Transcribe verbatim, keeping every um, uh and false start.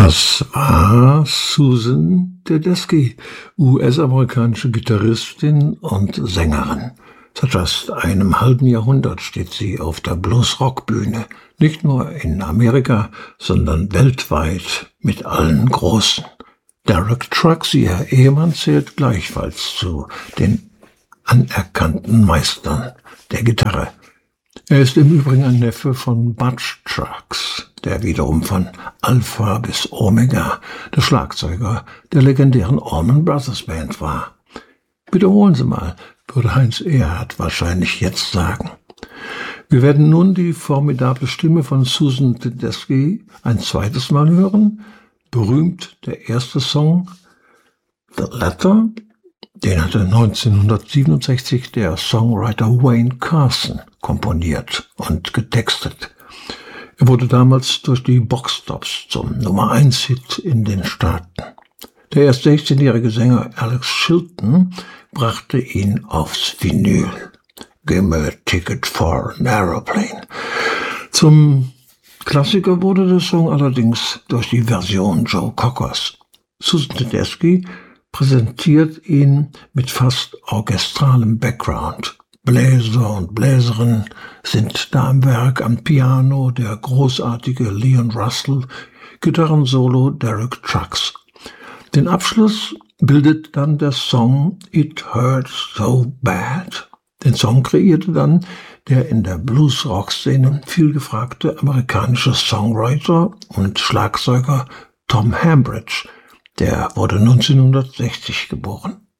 Das war Susan Tedeschi, U S-amerikanische Gitarristin und Sängerin. Seit fast einem halben Jahrhundert steht sie auf der Blues-Rock-Bühne, nicht nur in Amerika, sondern weltweit mit allen Großen. Derek Trucks, ihr Ehemann, zählt gleichfalls zu den anerkannten Meistern der Gitarre. Er ist im Übrigen ein Neffe von Butch Trucks, der wiederum von Alpha bis Omega der Schlagzeuger der legendären Allman Brothers Band war. Wiederholen Sie mal, würde Heinz Erhardt wahrscheinlich jetzt sagen. Wir werden nun die formidable Stimme von Susan Tedeschi ein zweites Mal hören. Berühmt der erste Song, The Letter, den hatte neunzehnhundertsiebenundsechzig der Songwriter Wayne Carson komponiert und getextet. Er wurde damals durch die Boxtops zum Nummer eins Hit in den Staaten. Der erst sechzehnjährige Sänger Alex Chilton brachte ihn aufs Vinyl. Give me a ticket for an aeroplane. Zum Klassiker wurde der Song allerdings durch die Version Joe Cockers. Susan Tedeschi präsentiert ihn mit fast orchestralem Background. Bläser und Bläserinnen sind da am Werk, am Piano der großartige Leon Russell, Gitarrensolo Derek Trucks. Den Abschluss bildet dann der Song It Hurts So Bad. Den Song kreierte dann der in der Blues-Rock-Szene vielgefragte amerikanische Songwriter und Schlagzeuger Tom Hambridge. Der wurde neunzehnhundertsechzig geboren.